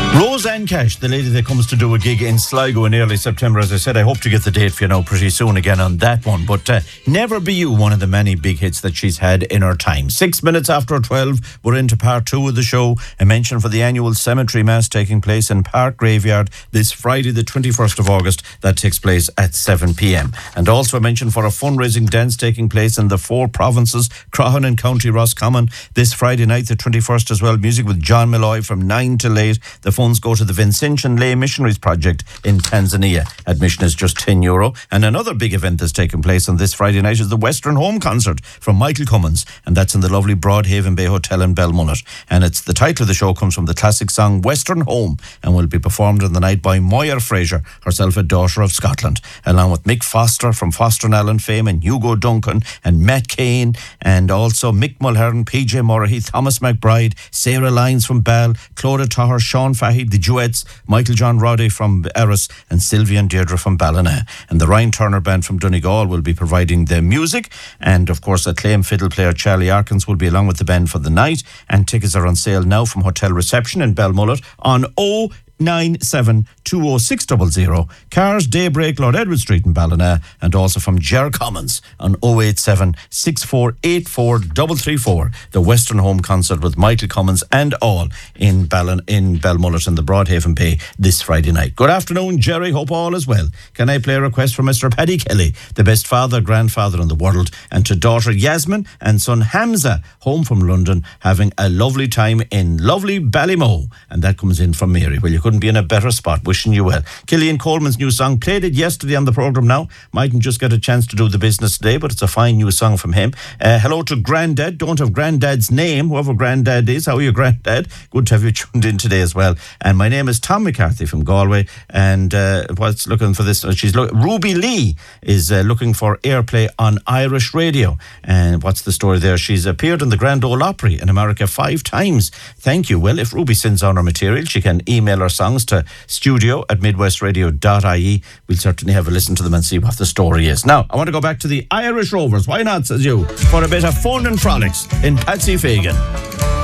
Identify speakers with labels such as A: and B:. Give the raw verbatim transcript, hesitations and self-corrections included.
A: Roseanne Cash, the lady that comes to do a gig in Sligo in early September. As I said, I hope to get the date for you now pretty soon again on that one. But uh, Never Be You, one of the many big hits that she's had in her time. Six minutes after twelve, we're into part two of the show. A mention for the annual cemetery mass taking place in Park Graveyard this Friday, the twenty-first of August. That takes place at seven p.m. And also a mention for a fundraising dance taking place in the four provinces, Croghan and County Roscommon, this Friday night, the twenty-first as well. Music with John Malloy from nine till eight. The funds go to the Vincentian Lay Missionaries Project in Tanzania. Admission is just ten euro. And another big event that's taking place on this Friday night is the Western Home Concert from Michael Cummins, and that's in the lovely Broadhaven Bay Hotel in Belmullet. And it's the title of the show comes from the classic song Western Home, and will be performed on the night by Moira Fraser, herself a daughter of Scotland, along with Mick Foster from Foster and Allen fame, and Hugo Duncan and Matt Kane, and also Mick Mulhern, P J Murray, Thomas McBride, Sarah Lyons from Bell, Clodagh Tahir, Sean Fahey, the Duets, Michael John Roddy from Erris, and Sylvia and Deirdre from Ballina. And the Ryan Turner Band from Donegal will be providing the music, and of course acclaimed fiddle player Charlie Arkins will be along with the band for the night, and tickets are on sale now from Hotel Reception in Belmullet on oh nine seven two oh six zero zero, Cars Daybreak, Lord Edward Street in Ballina, and also from Ger Commons on oh eight seven six four eight four three three four. The Western Home Concert with Michael Cummins and all in Ballin in Belmullet in the Broadhaven Bay this Friday night. Good afternoon, Jerry. Hope all is well. Can I play a request for Mister Paddy Kelly, the best father, grandfather in the world, and to daughter Yasmin and son Hamza, home from London, having a lovely time in lovely Ballymo. And that comes in from Mary. Well, you couldn't be in a better spot. Wishing you well. Killian Coleman's new song, played it yesterday on the programme now. Mightn't just get a chance to do the business today, but it's a fine new song from him. Uh, hello to Grandad. Don't have Grandad's name, whoever Grandad is. How are you, Grandad? Good to have you tuned in today as well. And my name is Tom McCarthy from Galway. And uh, what's looking for this? Uh, she's look, Ruby Lee is uh, looking for airplay on Irish radio. And what's the story there? She's appeared in the Grand Ole Opry in America five times. Thank you. Well, if Ruby sends on her material, she can email her songs to studio at midwestradio dot I E. We'll certainly have a listen to them and see what the story is. Now, I want to go back to the Irish Rovers. Why not, says you, for a bit of fun and frolics in Patsy Fagan.